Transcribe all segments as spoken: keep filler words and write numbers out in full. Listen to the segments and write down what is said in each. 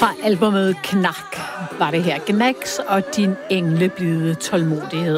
Fra albumet Knak var det her Knacks og Din engleblide tålmodighed.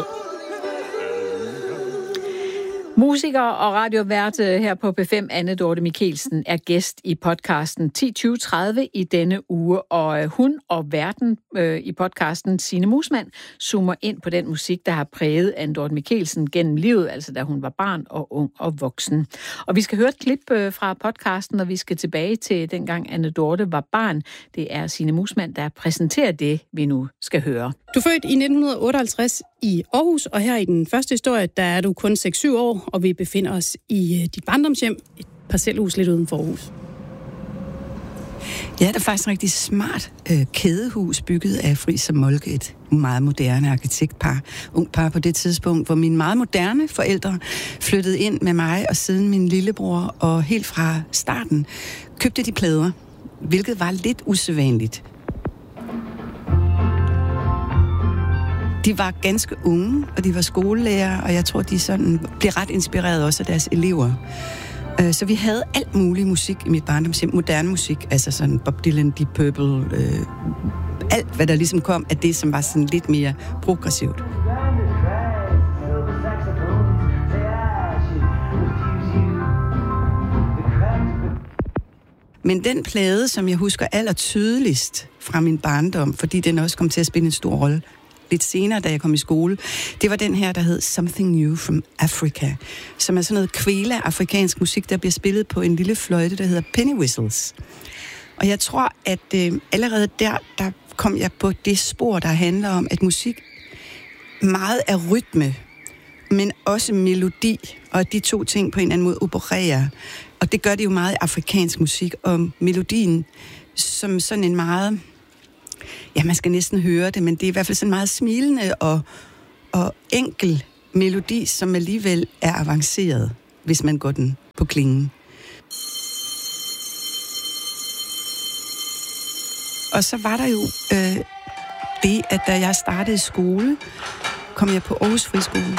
Musiker og radiovært her på P fem, Anne Dorthe Michelsen, er gæst i podcasten ti tyve tredive i denne uge, og hun og værten øh, i podcasten, Signe Musmann, zoomer ind på den musik, der har præget Anne Dorthe Michelsen gennem livet, altså da hun var barn og ung og voksen. Og vi skal høre et klip øh, fra podcasten, og vi skal tilbage til dengang Anne Dorthe var barn. Det er Signe Musmann, der præsenterer det, vi nu skal høre. Du er født i nitten otteoghalvtreds i Aarhus, og her i den første historie, der er du kun seks syv år, og vi befinder os i dit barndomshjem, et parcelhus lidt uden for Aarhus. Ja, det er faktisk et rigtig smart øh, kædehus, bygget af Friis og Moltke, et meget moderne arkitektpar, ung par på det tidspunkt, hvor mine meget moderne forældre flyttede ind med mig, og siden min lillebror, og helt fra starten købte de plader, hvilket var lidt usædvanligt. De var ganske unge, og de var skolelærer, og jeg tror, de sådan blev ret inspireret også af deres elever. Så vi havde alt mulig musik i mit barndomshjem, moderne musik, altså sådan Bob Dylan, Deep Purple, øh, alt hvad der ligesom kom af det, som var sådan lidt mere progressivt. Men den plade, som jeg husker allertydeligst fra min barndom, fordi den også kom til at spille en stor rolle lidt senere, da jeg kom i skole, det var den her, der hed Something New from Africa, som er sådan noget kvæle afrikansk musik, der bliver spillet på en lille fløjte, der hedder penny whistles. Og jeg tror, at øh, allerede der, der kom jeg på det spor, der handler om, at musik meget er rytme, men også melodi, og at de to ting på en eller anden måde opererer. Og det gør det jo meget i afrikansk musik, og melodien som sådan en meget... Ja, man skal næsten høre det, men det er i hvert fald sådan en meget smilende og, og enkel melodi, som alligevel er avanceret, hvis man går den på klingen. Og så var der jo øh, det, at da jeg startede i skole, kom jeg på Aarhus Friskole.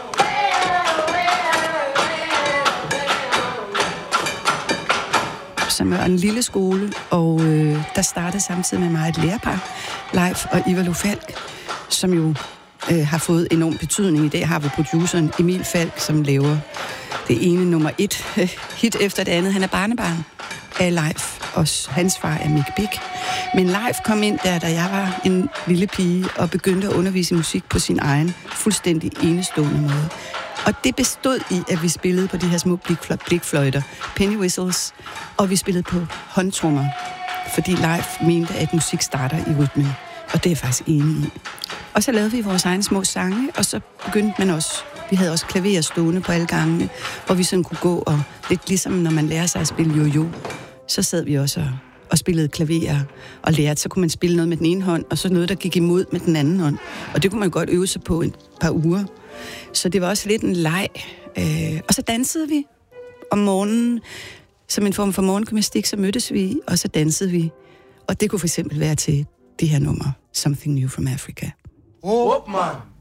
Som var en lille skole, og øh, der startede samtidig med mig et lærerpar, Leif og Ivar Falk, som jo øh, har fået enorm betydning. I dag har vi produceren Emil Falk, som laver det ene nummer et øh, hit efter det andet. Han er barnebarn af Leif, og hans far er Mick Bik. Men Leif kom ind der, da jeg var en lille pige, og begyndte at undervise musik på sin egen fuldstændig enestående måde. Og det bestod i, at vi spillede på de her små blikfløjter, penny whistles, og vi spillede på håndtrummer, fordi Leif mente, at musik starter i rytmen, og det er jeg faktisk enig i. Og så lavede vi vores egne små sange, og så begyndte man også, vi havde også klaver stående på alle gangene, hvor vi sådan kunne gå, og lidt ligesom når man lærer sig at spille jo-jo, så sad vi også og, og spillede klaver og lærte, så kunne man spille noget med den ene hånd, og så noget, der gik imod med den anden hånd. Og det kunne man godt øve sig på et par uger. Så det var også lidt en leg. Øh, og så dansede vi om morgenen. Som en form for morgengymnastik, så mødtes vi, og så dansede vi. Og det kunne for eksempel være til det her nummer, Something New from Africa. Whoop, man.